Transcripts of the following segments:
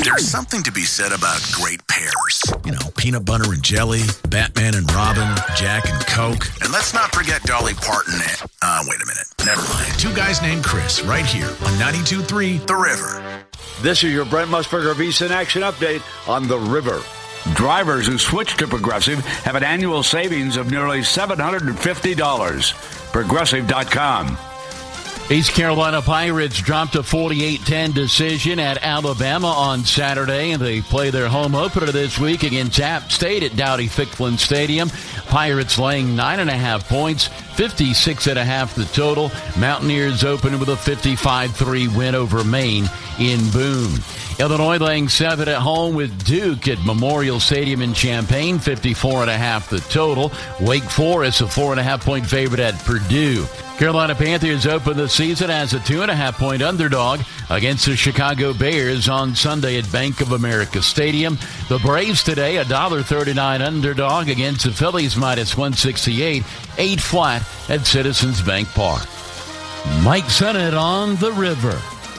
There's something to be said about great pairs. You know, peanut butter and jelly, Batman and Robin, Jack and Coke. And let's not forget Dolly Parton and... wait a minute. Never mind. Two guys named Chris right here on 92.3 The River. This is your Brent Musburger VSiN Action Update on The River. Drivers who switch to Progressive have an annual savings of nearly $750. Progressive.com. East Carolina Pirates dropped a 48-10 decision at Alabama on Saturday, and they play their home opener this week against App State at Dowdy-Ficklen Stadium. Pirates laying 9.5 points, 56.5 the total. Mountaineers open with a 55-3 win over Maine in Boone. Illinois laying 7 at home with Duke at Memorial Stadium in Champaign, 54.5 the total. Wake Forest a 4.5-point favorite at Purdue. Carolina Panthers open the season as a 2.5-point underdog against the Chicago Bears on Sunday at Bank of America Stadium. The Braves today, a $1.39 underdog against the Phillies minus 168, 8 flat at Citizens Bank Park. Mike Sennett on The River.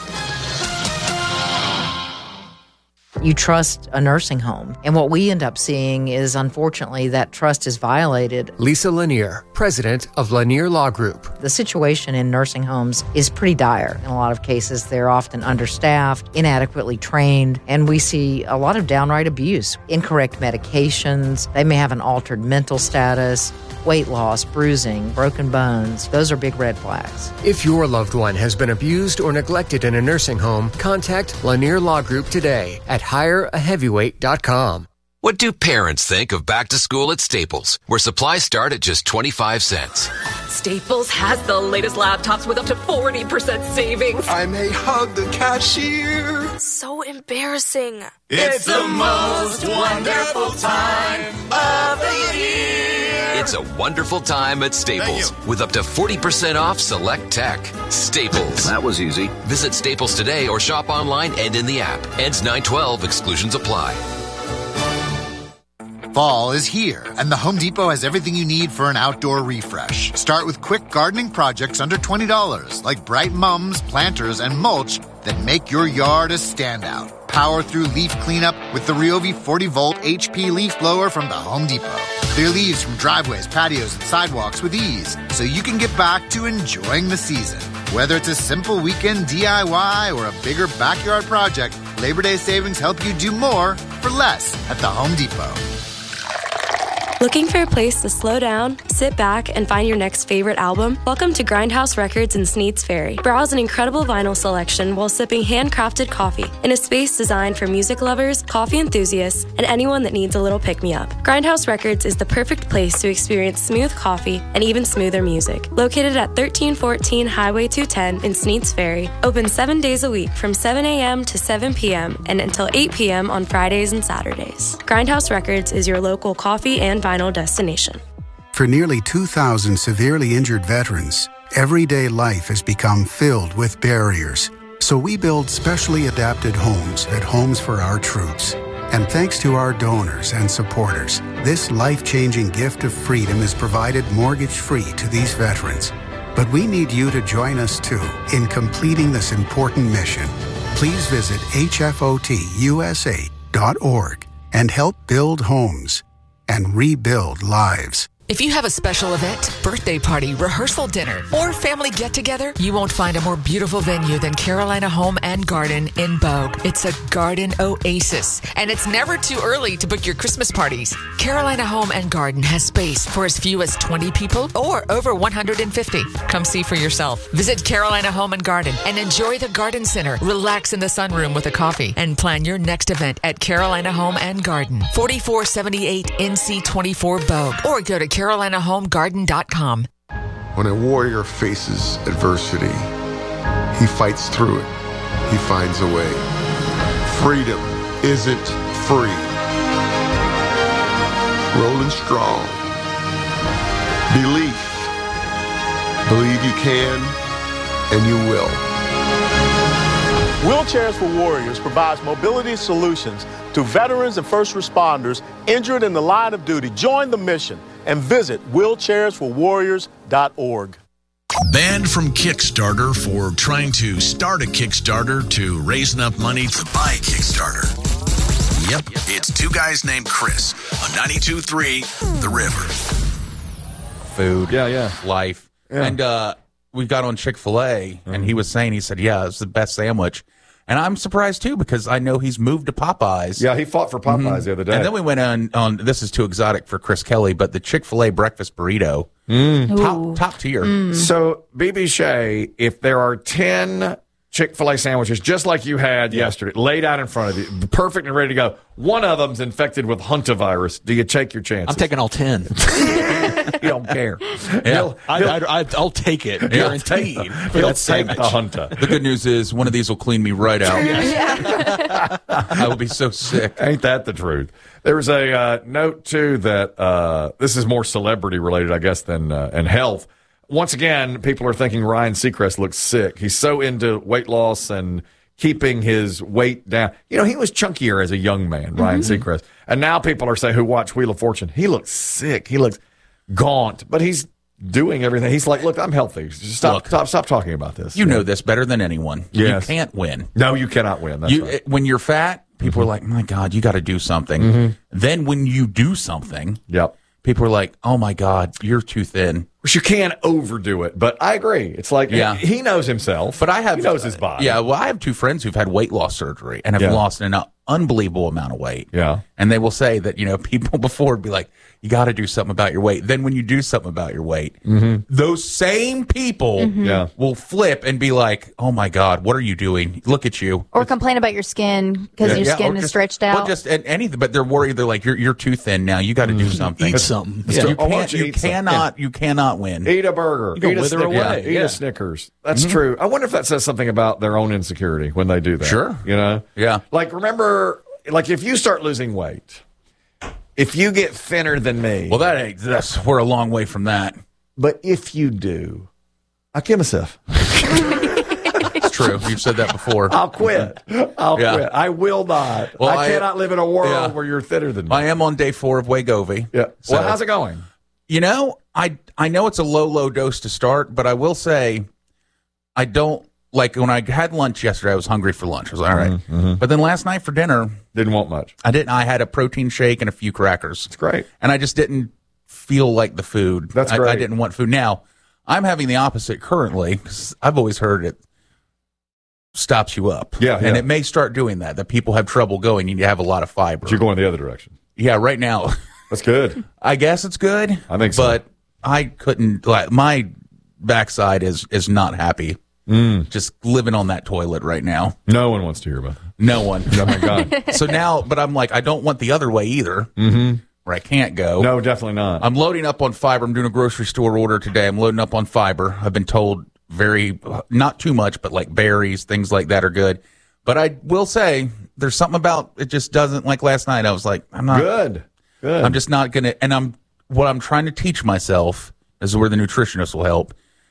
You trust a nursing home. And what we end up seeing is, unfortunately, that trust is violated. Lisa Lanier, president of Lanier Law Group. The situation in nursing homes is pretty dire. In a lot of cases, they're often understaffed, inadequately trained, and we see a lot of downright abuse. Incorrect medications, they may have an altered mental status, weight loss, bruising, broken bones. Those are big red flags. If your loved one has been abused or neglected in a nursing home, contact Lanier Law Group today at hireaheavyweight.com. What do parents think of back to school at Staples, where supplies start at just 25 cents? Staples has the latest laptops with up to 40% savings. I may hug the cashier. So embarrassing. It's the most wonderful time of the year. It's a wonderful time at Staples with up to 40% off select tech. Staples. That was easy. Visit Staples today or shop online and in the app. Ends 9/12. Exclusions apply. Fall is here, and the Home Depot has everything you need for an outdoor refresh. Start with quick gardening projects under $20, like bright mums, planters, and mulch that make your yard a standout. Power through leaf cleanup with the Ryobi 40-volt HP leaf blower from the Home Depot. Clear leaves from driveways, patios, and sidewalks with ease, so you can get back to enjoying the season. Whether it's a simple weekend DIY or a bigger backyard project, Labor Day savings help you do more for less at the Home Depot. Looking for a place to slow down, sit back, and find your next favorite album? Welcome to Grindhouse Records in Sneads Ferry. Browse an incredible vinyl selection while sipping handcrafted coffee in a space designed for music lovers, coffee enthusiasts, and anyone that needs a little pick-me-up. Grindhouse Records is the perfect place to experience smooth coffee and even smoother music. Located at 1314 Highway 210 in Sneads Ferry, open 7 days a week from 7 a.m. to 7 p.m. and until 8 p.m. on Fridays and Saturdays. Grindhouse Records is your local coffee and vinyl destination. For nearly 2,000 severely injured veterans, everyday life has become filled with barriers. So we build specially adapted homes at Homes for Our Troops. And thanks to our donors and supporters, this life-changing gift of freedom is provided mortgage-free to these veterans. But we need you to join us, too, in completing this important mission. Please visit hfotusa.org and help build homes and rebuild lives. If you have a special event, birthday party, rehearsal dinner, or family get-together, you won't find a more beautiful venue than Carolina Home and Garden in Bogue. It's a garden oasis, and it's never too early to book your Christmas parties. Carolina Home and Garden has space for as few as 20 people or over 150. Come see for yourself. Visit Carolina Home and Garden and enjoy the Garden Center. Relax in the sunroom with a coffee and plan your next event at Carolina Home and Garden, 4478 NC 24 Bogue, or go to CarolinaHomeGarden.com. When a warrior faces adversity, he fights through it. He finds a way. Freedom isn't free. Rolling strong. Belief. Believe you can, and you will. Wheelchairs for Warriors provides mobility solutions to veterans and first responders injured in the line of duty. Join the mission and visit wheelchairsforwarriors.org. Banned from Kickstarter for trying to start a Kickstarter to raise enough money to buy Kickstarter. Yep. It's Two Guys Named Chris on 92.3 The River. Food. Yeah. Life. Yeah. And we got on Chick-fil-A, and he said, yeah, it's the best sandwich. And I'm surprised, too, because I know he's moved to Popeyes. Yeah, he fought for Popeyes the other day. And then we went on this is too exotic for Chris Kelly, but the Chick-fil-A breakfast burrito, top tier. So, BB Shea, if there are 10 Chick-fil-A sandwiches, just like you had yesterday, laid out in front of you, perfect and ready to go, one of them's infected with hantavirus, do you take your chances? I'm taking all 10. You don't care. Yeah. I'll take it, guaranteed. He'll take the hunter. The good news is one of these will clean me right out. I will be so sick. Ain't that the truth? There was a note, too, that this is more celebrity-related, I guess, than and health. Once again, people are thinking Ryan Seacrest looks sick. He's so into weight loss and keeping his weight down. You know, he was chunkier as a young man, Ryan Seacrest. And now people are saying, who watch Wheel of Fortune, he looks sick. He looks gaunt. But he's doing everything. He's like, look, I'm healthy. Stop talking about this. You know this better than anyone. Yes. You can't win. No, you cannot win. That's right. When you're fat, people are like, my God, you got to do something. Then when you do something, people are like, oh, my God, you're too thin. Which you can't overdo it, but I agree. It's like he knows himself, but he knows his body. Yeah, well, I have two friends who've had weight loss surgery and have lost an unbelievable amount of weight. Yeah. And they will say that, people before would be like, you got to do something about your weight. Then when you do something about your weight, those same people will flip and be like, oh, my God, what are you doing? Look at you. Or complain about your skin because your skin is stretched out. Well, just anything, but they're worried. They're like, you're too thin now. You got to do something. Eat something. You cannot win. Eat a burger. Eat a Snickers. Eat a Snickers. That's true. I wonder if that says something about their own insecurity when they do that. Sure. Yeah. Like, remember, if you start losing weight, if you get thinner than me. Well, we're a long way from that. But if you do, I'll kill myself. It's true. You've said that before. I'll quit. I'll quit. I will not. Well, I cannot live in a world where you're thinner than me. I am on day 4 of Wegovy. Yeah. So, how's it going? I know it's a low dose to start, but I will say I don't when I had lunch yesterday, I was hungry for lunch. I was like, all right. But then last night for dinner, didn't want much. I didn't. I had a protein shake and a few crackers. It's great. And I just didn't feel like the food. That's great. I didn't want food. Now, I'm having the opposite currently because I've always heard it stops you up. Yeah. And it may start doing that people have trouble going. You have a lot of fiber. But you're going the other direction. Yeah, right now. That's good. I guess it's good. I think so. But I couldn't. My backside is not happy. Just living on that toilet right now. No one wants to hear about that. No one. Oh, my God. So now, but I'm like, I don't want the other way either, where I can't go. No, definitely not. I'm loading up on fiber. I'm doing a grocery store order today. I'm loading up on fiber. I've been told not too much, but like berries, things like that are good. But I will say, there's something about it just doesn't, like last night, I was like, I'm not. Good. I'm just not going to, and what I'm trying to teach myself, this is where the nutritionist will help,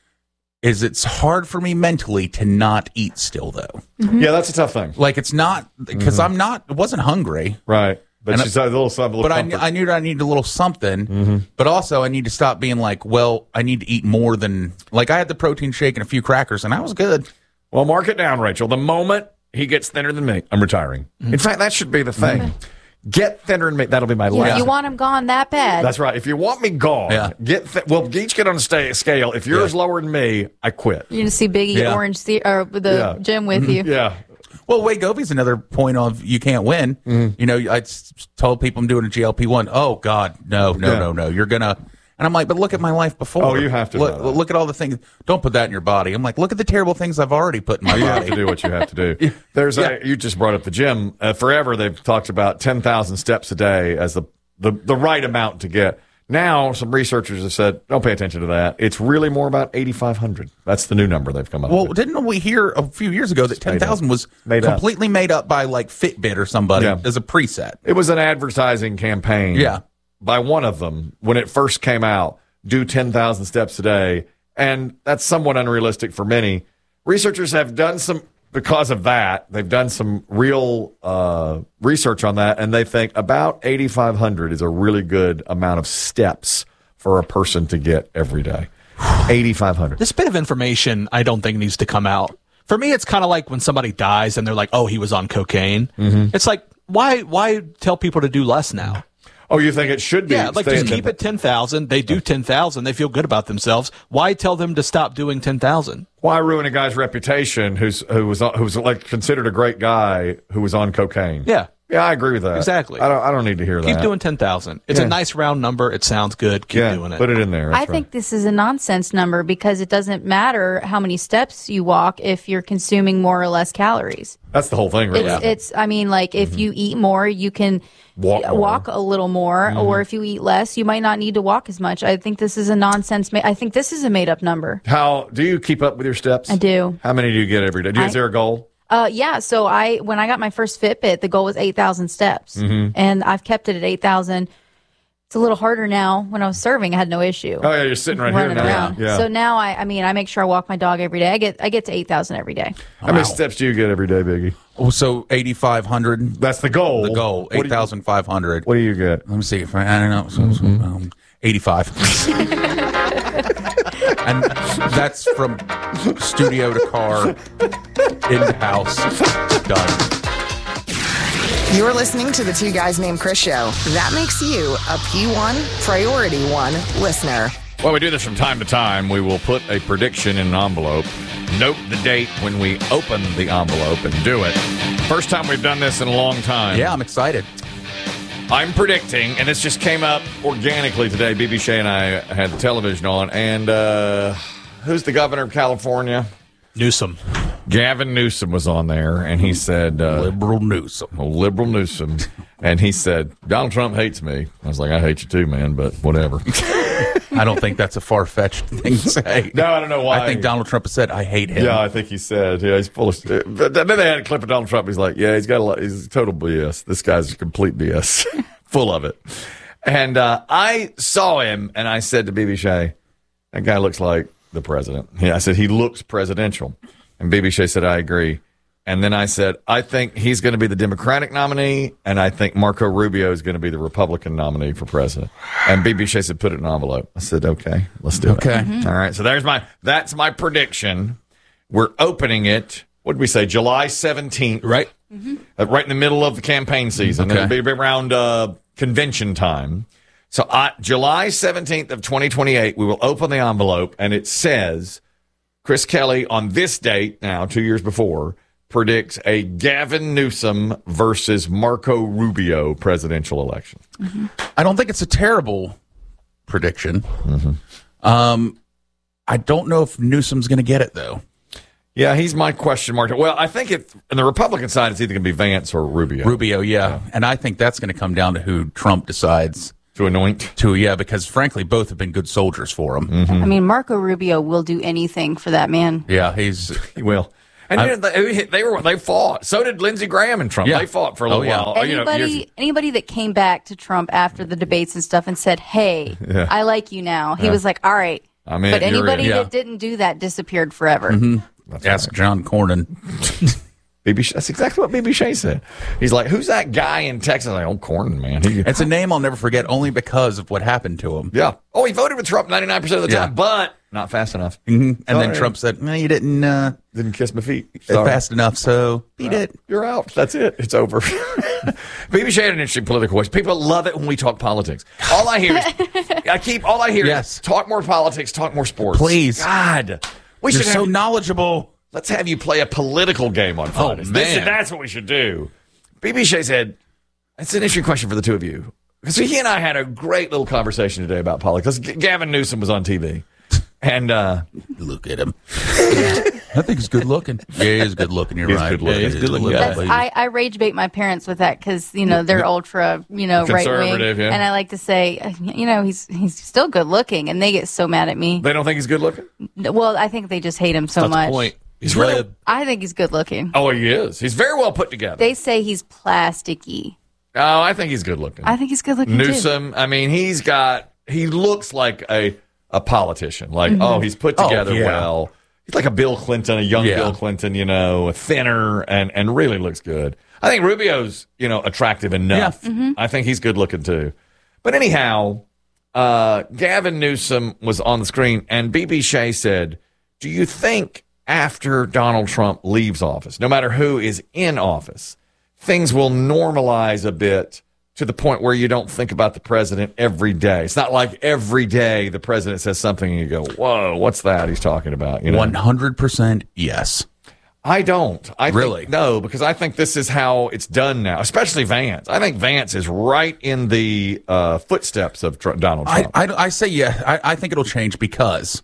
is it's hard for me mentally to not eat still, though. Yeah, that's a tough thing. Like, it's not, because I wasn't hungry. Right. But she's a little something. But I knew I needed a little something. But also, I need to stop being like, well, I need to eat more than, like, I had the protein shake and a few crackers, and I was good. Well, mark it down, Rachel. The moment he gets thinner than me, I'm retiring. In fact, that should be the thing. Get thinner than me. That'll be my last. If you want him gone that bad. That's right. If you want me gone, we'll each get on a scale. If yours lower than me, I quit. You're going to see Biggie Orange or the gym with you. Yeah. Well, Wegovy's another point of you can't win. I told people I'm doing a GLP-1. Oh, God, no. You're going to. And I'm like, but look at my life before. Oh, you have to. Look at all the things. Don't put that in your body. I'm like, look at the terrible things I've already put in my body. You have to do what you have to do. You just brought up the gym. Forever, they've talked about 10,000 steps a day as the right amount to get. Now, some researchers have said, don't pay attention to that. It's really more about 8,500. That's the new number they've come up with. Well, didn't we hear a few years ago that 10,000 was completely made up by like Fitbit or somebody as a preset? It was an advertising campaign. Yeah. By one of them, when it first came out, do 10,000 steps a day. And that's somewhat unrealistic for many. Researchers have done because of that, they've done some real research on that, and they think about 8,500 is a really good amount of steps for a person to get every day. 8,500. This bit of information I don't think needs to come out. For me, it's kind of like when somebody dies and they're like, oh, he was on cocaine. It's like, why tell people to do less now? Oh, you think it should be? Yeah, like just keep it 10,000. They do 10,000. They feel good about themselves. Why tell them to stop doing 10,000? Why ruin a guy's reputation who was like considered a great guy who was on cocaine? Yeah. Yeah, I agree with that. Exactly. I don't need to hear that. Keep doing 10,000. It's a nice round number. It sounds good. Keep doing it. Put it in there. I think this is a nonsense number because it doesn't matter how many steps you walk if you're consuming more or less calories. That's the whole thing, really. I mean, like if you eat more, you can walk a little more, or if you eat less, you might not need to walk as much. I think this is a nonsense. I think this is a made up number. How do you keep up with your steps? I do. How many do you get every day? Is there a goal? Yeah. So when I got my first Fitbit, the goal was 8,000 steps, and I've kept it at 8,000. It's a little harder now. When I was serving, I had no issue. Oh yeah, you're sitting right here now. Around. Yeah. So now I make sure I walk my dog every day. I get to 8,000 every day. How many steps do you get every day, Biggie? Oh, so 8,500. That's the goal. The goal, 8,500. What do you get? Let me see. I don't know. 85. And that's from studio to car, into house, done. You're listening to the Two Guys Named Chris show. That makes you a P1 Priority 1 listener. Well, we do this from time to time. We will put a prediction in an envelope, note the date when we open the envelope, and do it. First time we've done this in a long time. Yeah, I'm excited. I'm predicting, and this just came up organically today. BB Shea and I had the television on, and who's the governor of California? Newsom. Gavin Newsom was on there, and he said... Liberal Newsom. Liberal Newsom. And he said, Donald Trump hates me. I was like, I hate you too, man, but whatever. I don't think that's a far-fetched thing to say. No, I don't know why. I think Donald Trump has said, I hate him. Yeah, I think he said, he's full of... But then they had a clip of Donald Trump. He's like, he's got a lot... He's total BS. This guy's complete BS. Full of it. And I saw him, and I said to BB Shea, that guy looks like the president. I said, he looks presidential. And BB Shea said, I agree. And then I said, I think he's going to be the Democratic nominee, and I think Marco Rubio is going to be the Republican nominee for president. And BB Shea said, put it in an envelope. I said, okay, let's do it. Okay. All right, so that's my prediction. We're opening it, what did we say, July 17th. Right. Right in the middle of the campaign season. Okay. It'll be around convention time. So July 17th of 2028, we will open the envelope, and it says, Chris Kelly on this date now, 2 years before, predicts a Gavin Newsom versus Marco Rubio presidential election. I don't think it's a terrible prediction. I don't know if Newsom's going to get it, though. Yeah, he's my question mark. Well, I think on the Republican side, it's either going to be Vance or Rubio. Rubio, yeah. And I think that's going to come down to who Trump decides to anoint. Because frankly, both have been good soldiers for him. I mean, Marco Rubio will do anything for that man. Yeah, he will. And they fought. So did Lindsey Graham and Trump. Yeah. They fought for a little while. Anybody that came back to Trump after the debates and stuff and said, "Hey, I like you now," he was like, "All right." I'm in. But anybody that didn't do that disappeared forever. Ask John Cornyn. That's exactly what BB Shea said. He's like, who's that guy in Texas? I'm like, oh, Cornyn, man. It's a name I'll never forget only because of what happened to him. Yeah. Oh, he voted with Trump 99% of the time, but not fast enough. And then Trump said, no, you didn't kiss my feet. Fast enough, so beat it. You're out. That's it. It's over. BB Shea had an interesting political voice. People love it when we talk politics. All I hear is talk more politics, talk more sports. Please. God. You're so knowledgeable. Let's have you play a political game on Fridays. Oh, man. That's what we should do. BB Shea said, it's an interesting question for the two of you. Because he and I had a great little conversation today about politics. Gavin Newsom was on TV. And look at him. I think he's good looking. Yeah, he's good looking. You're right. He's good looking. I rage bait my parents with that because they're ultra right wing, and I like to say he's still good looking, and they get so mad at me. They don't think he's good looking? Well, I think they just hate him so That's much. the point. He's really. I think he's good looking. Oh, he is. He's very well put together. They say he's plasticky. Oh, I think he's good looking. I think he's good looking Newsom. too. I mean, he looks like a politician. Like, he's put together well. He's like a Bill Clinton, a young Bill Clinton, thinner and really looks good. I think Rubio's, attractive enough. Yeah. I think he's good looking too. But anyhow, Gavin Newsom was on the screen and BB Shea said, do you think after Donald Trump leaves office, no matter who is in office, things will normalize a bit to the point where you don't think about the president every day. It's not like every day the president says something and you go, whoa, what's that he's talking about? 100% yes. I don't. Really? No, because I think this is how it's done now, especially Vance. I think Vance is right in the footsteps of Donald Trump. I say yeah. I think it'll change because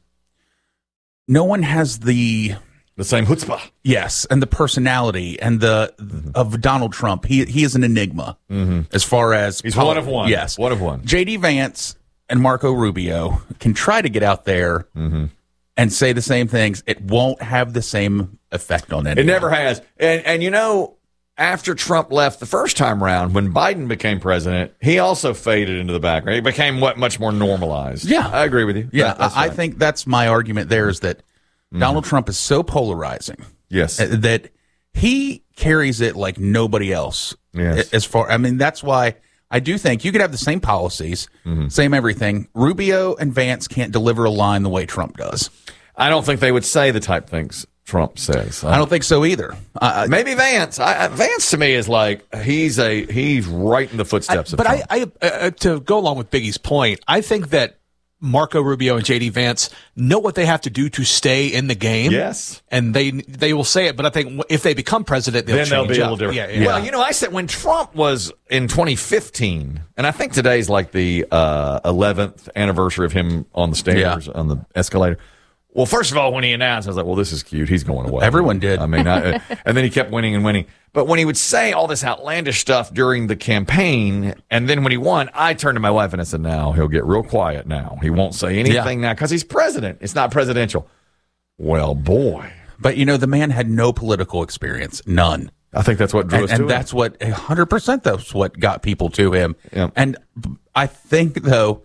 no one has the same chutzpah. Yes, and the personality and of Donald Trump. He is an enigma as far as he's one of one. Yes, one of one. J.D. Vance and Marco Rubio can try to get out there and say the same things. It won't have the same effect on anyone. It never has. And after Trump left the first time around, when Biden became president, he also faded into the background. He became much more normalized. Yeah, I agree with you. Yeah, that's right. I think that's my argument. There is that Donald Trump is so polarizing. Yes, that he carries it like nobody else. Yes, that's why I do think you could have the same policies, same everything. Rubio and Vance can't deliver a line the way Trump does. I don't think they would say the type things Trump says. I don't think so either. Maybe Vance. Vance to me is like he's right in the footsteps of Trump. But to go along with Biggie's point, I think that Marco Rubio and J.D. Vance know what they have to do to stay in the game. Yes. And they will say it, but I think if they become president, they'll be a little different. Yeah. Well, I said when Trump was in 2015, and I think today's like the 11th anniversary of him on the stairs, on the escalator. Well, first of all, when he announced, I was like, well, this is cute. He's going away. Everyone did. I mean, and then he kept winning and winning. But when he would say all this outlandish stuff during the campaign, and then when he won, I turned to my wife and I said, now he'll get real quiet now. He won't say anything now because he's president. It's not presidential. Well, boy. But, the man had no political experience. None. I think that's what drew us to him. And that's what, 100% that's what got people to him. Yeah. And I think, though,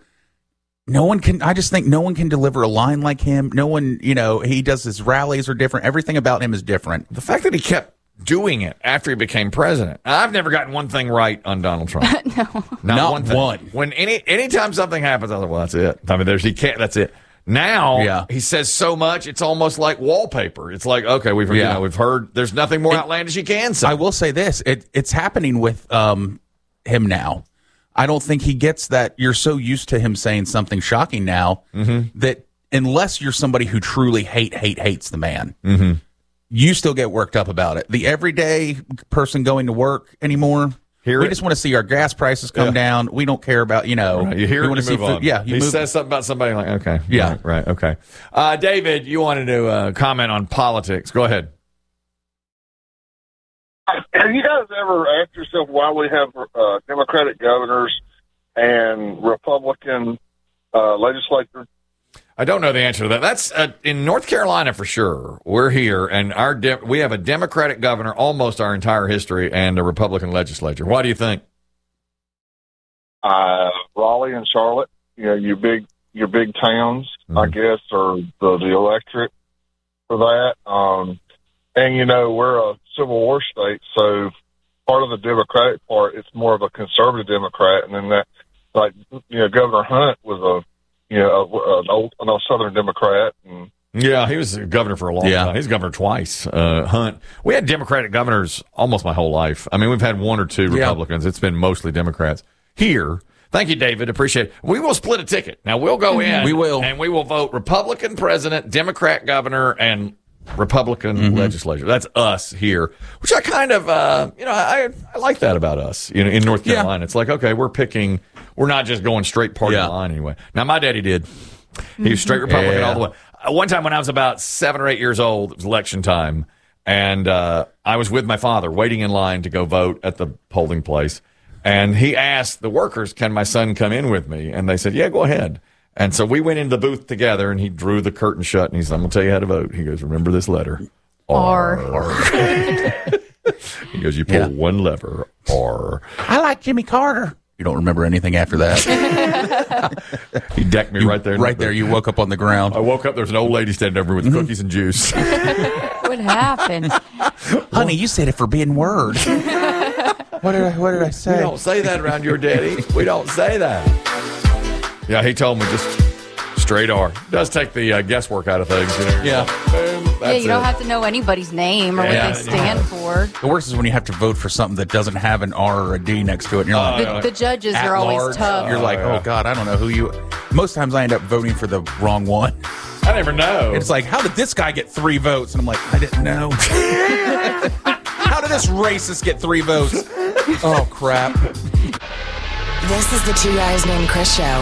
I just think no one can deliver a line like him. No one, he does his rallies are different. Everything about him is different. The fact that he kept doing it after he became president. I've never gotten one thing right on Donald Trump. No. Not one. When anytime something happens, I was like, well, that's it. I mean, that's it. Now he says so much, it's almost like wallpaper. It's like, okay, we've heard there's nothing more outlandish he can say. I will say this. It's happening with him now. I don't think he gets that. You're so used to him saying something shocking now that unless you're somebody who truly hates the man, you still get worked up about it. The everyday person going to work anymore, we just want to see our gas prices come down. We don't care about, Right. You hear it, you move on. Yeah. He says something about somebody like, okay. Yeah. Right. Okay. David, you wanted to comment on politics. Go ahead. Have you guys ever asked yourself why we have Democratic governors and Republican legislators? I don't know the answer to that. That's in North Carolina for sure. We're here, and we have a Democratic governor almost our entire history and a Republican legislature. Why do you think? Raleigh and Charlotte, your big towns, I guess, are the electorate for that. And, we're a Civil War state, so part of the Democratic part, it's more of a conservative Democrat. And then Governor Hunt was an Southern Democrat. And yeah, he was a governor for a long time. He's governor twice, Hunt. We had Democratic governors almost my whole life. I mean, we've had one or two Republicans. It's been mostly Democrats here. Thank you, David. Appreciate it. We will split a ticket. Now, we'll go in. We will. And we will vote Republican president, Democrat governor, and Republican legislature. That's us here, which I kind of, I like that about us. In North Carolina, it's like, okay, we're not just going straight party line anyway. Now, my daddy did. He was straight Republican all the way. One time when I was about 7 or 8 years old, it was election time, and I was with my father waiting in line to go vote at the polling place, and he asked the workers, can my son come in with me? And they said, yeah, go ahead. And so we went into the booth together, and he drew the curtain shut, and he said, I'm going to tell you how to vote. He goes, remember this letter? R. He goes, you pull one lever, R. I like Jimmy Carter. You don't remember anything after that. He decked me right there. Right there. You woke up on the ground. I woke up, there's an old lady standing over with cookies and juice. What happened? Honey, you said it for being word. What did I say? We don't say that around your daddy. We don't say that. Yeah, he told me just straight R. Does take the guesswork out of things. Yeah. Boom. Yeah, you don't have to know anybody's name or what they stand for. The worst is when you have to vote for something that doesn't have an R or a D next to it. And you're like, the judges are always large. tough. You're like, oh, God, I don't know who you... Most times I end up voting for the wrong one. I never know. It's like, how did this guy get 3 votes? And I'm like, I didn't know. How did this racist get 3 votes? Oh, crap. This is the Two Guys Named Chris show.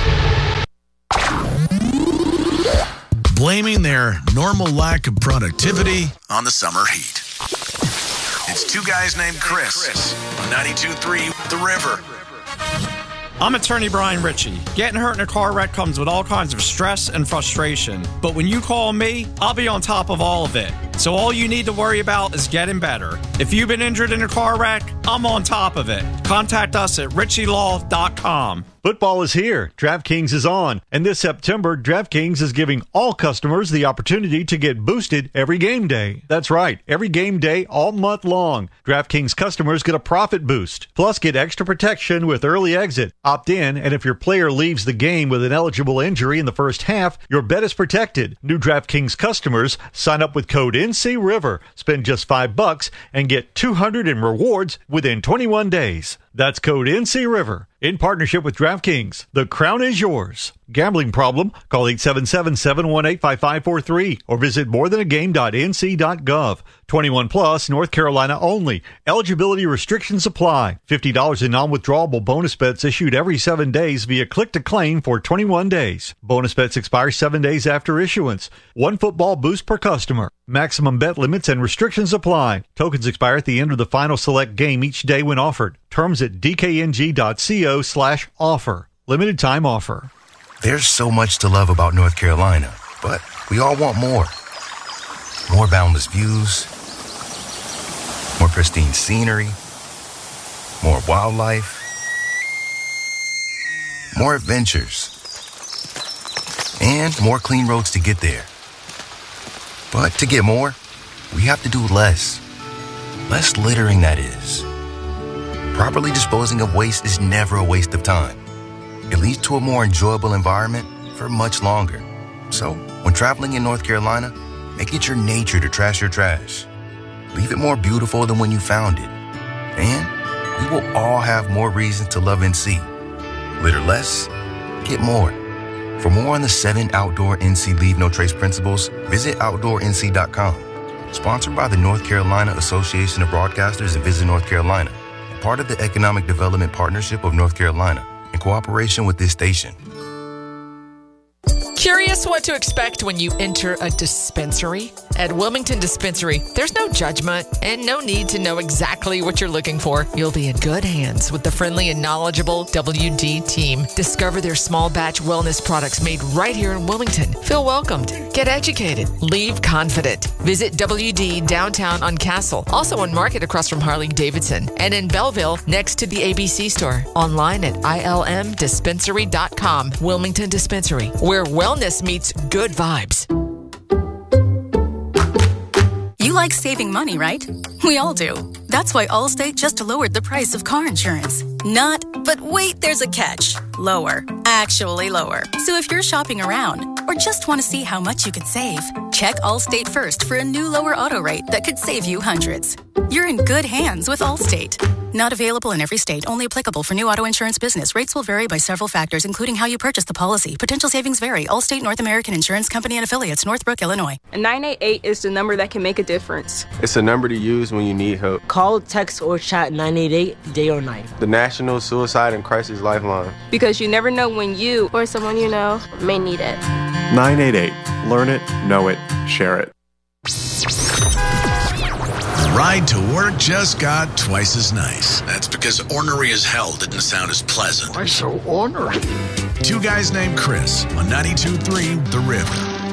Blaming their normal lack of productivity on the summer heat. It's Two Guys Named Chris on 92.3 The River. I'm attorney Brian Ritchie. Getting hurt in a car wreck comes with all kinds of stress and frustration. But when you call me, I'll be on top of all of it. So all you need to worry about is getting better. If you've been injured in a car wreck, I'm on top of it. Contact us at ritchielaw.com. Football is here. DraftKings is on. And this September, DraftKings is giving all customers the opportunity to get boosted every game day. That's right. Every game day all month long. DraftKings customers get a profit boost. Plus, get extra protection with early exit. Opt in, and if your player leaves the game with an eligible injury in the first half, your bet is protected. New DraftKings customers sign up with code NCRiver. Spend just $5 and get $200 in rewards within 21 days. That's code NCRiver. In partnership with DraftKings, the crown is yours. Gambling problem? Call 877-718-5543 or visit morethanagame.nc.gov. 21 plus, North Carolina only. Eligibility restrictions apply. $50 in non-withdrawable bonus bets issued every 7 days via click-to-claim for 21 days. Bonus bets expire 7 days after issuance. 1 football boost per customer. Maximum bet limits and restrictions apply. Tokens expire at the end of the final select game each day when offered. Terms at dkng.co/offer. Limited time offer. There's so much to love about North Carolina, but we all want more. More boundless views, more pristine scenery, more wildlife, more adventures, and more clean roads to get there. But to get more, we have to do less. Less littering, that is. Properly disposing of waste is never a waste of time. It leads to a more enjoyable environment for much longer. So, when traveling in North Carolina, make it your nature to trash your trash. Leave it more beautiful than when you found it. And we will all have more reasons to love NC. Litter less, get more. For more on the 7 outdoor NC Leave No Trace principles, visit OutdoorNC.com. Sponsored by the North Carolina Association of Broadcasters and Visit North Carolina. Part of the Economic Development Partnership of North Carolina, in cooperation with this station. Curious what to expect when you enter a dispensary? At Wilmington Dispensary, there's no judgment and no need to know exactly what you're looking for. You'll be in good hands with the friendly and knowledgeable WD team. Discover their small batch wellness products made right here in Wilmington. Feel welcomed. Get educated. Leave confident. Visit WD downtown on Castle, also on Market across from Harley-Davidson, and in Belleville next to the ABC store. Online at ilmdispensary.com. Wilmington Dispensary, where wellness meets good vibes. You like saving money, right? We all do. That's why Allstate just lowered the price of car insurance. Not, but wait, there's a catch. Lower. Actually lower. So if you're shopping around or just want to see how much you could save, check Allstate first for a new lower auto rate that could save you hundreds. You're in good hands with Allstate. Not available in every state. Only applicable for new auto insurance business. Rates will vary by several factors, including how you purchase the policy. Potential savings vary. Allstate North American Insurance Company and Affiliates, Northbrook, Illinois. 988 is the number that can make a difference. It's a number to use when you need help. Call, text, or chat 988 day or night. The National Suicide and Crisis Lifeline. Because you never know when you or someone you know may need it. 988. Learn it, know it, share it. The ride to work just got twice as nice. That's because ornery as hell didn't sound as pleasant. Why so ornery? Two Guys Named Chris on 92.3 The River.